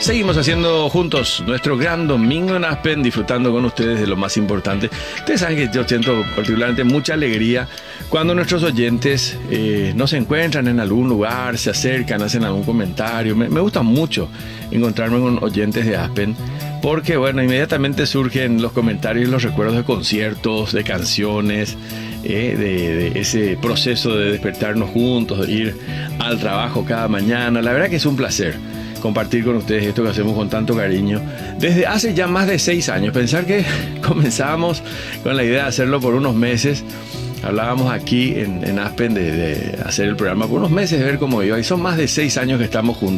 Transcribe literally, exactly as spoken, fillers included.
Seguimos haciendo juntos nuestro gran domingo en Aspen, disfrutando con ustedes de lo más importante. Ustedes saben que yo siento particularmente mucha alegría cuando nuestros oyentes eh, nos encuentran en algún lugar, se acercan, hacen algún comentario. Me, me gusta mucho encontrarme con oyentes de Aspen, porque bueno, inmediatamente surgen los comentarios y los recuerdos de conciertos, de canciones, eh, de, de ese proceso de despertarnos juntos, de ir al trabajo cada mañana. La verdad que es un placer compartir con ustedes esto que hacemos con tanto cariño desde hace ya más de seis años. Pensar que comenzamos con la idea de hacerlo por unos meses. Hablábamos aquí en, en Aspen de, de hacer el programa por unos meses, de ver cómo iba, y son más de seis años que estamos juntos.